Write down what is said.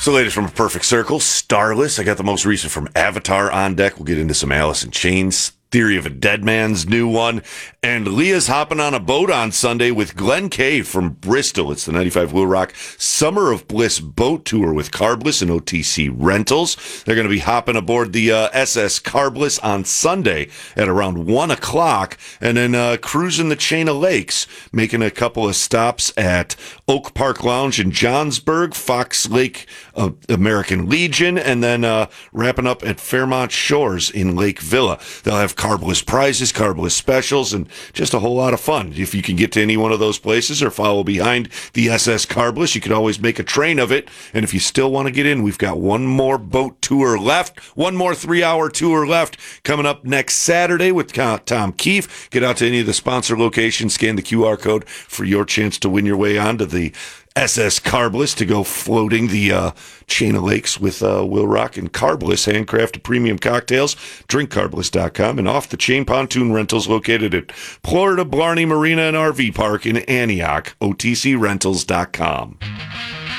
So, latest from A Perfect Circle, Starless. I got the most recent from Avatar on deck. We'll get into some Alice in Chains. Theory of a Dead Man's new one. And Leah's hopping on a boat on Sunday with Glenn Kay from Bristol. It's the 95 Will Rock Summer of Bliss boat tour with Carbliss and OTC Rentals. They're going to be hopping aboard the SS Carbliss on Sunday at around 1 o'clock and then cruising the chain of lakes, making a couple of stops at Oak Park Lounge in Johnsburg, Fox Lake American Legion, and then wrapping up at Fairmont Shores in Lake Villa. They'll have Carbliss prizes, Carbliss specials, and just a whole lot of fun. If you can get to any one of those places or follow behind the SS Carbliss, you can always make a train of it. And if you still want to get in, we've got one more boat tour left, one more 3-hour tour left coming up next Saturday with Tom Keefe. Get out to any of the sponsor locations, scan the QR code for your chance to win your way onto the SS Carbliss to go floating the chain of lakes with Will Rock and Carbliss, handcrafted premium cocktails. DrinkCarbliss.com and Off the Chain Pontoon Rentals located at Florida Blarney Marina and RV Park in Antioch. OTCRentals.com.